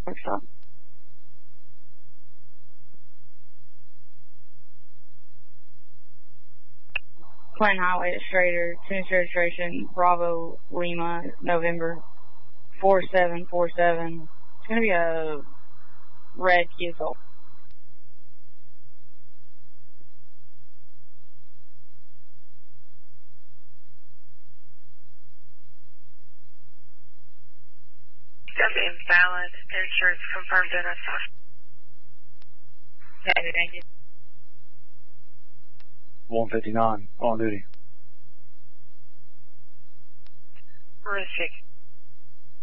Workshop. Clinton Highway at Schrader, Tennis registration, Bravo, Lima, November 4747. It's going to be a red Q-Soul. That's invalid. Insurance confirmed NSF. Okay, thank you. 159, on duty. Horrific.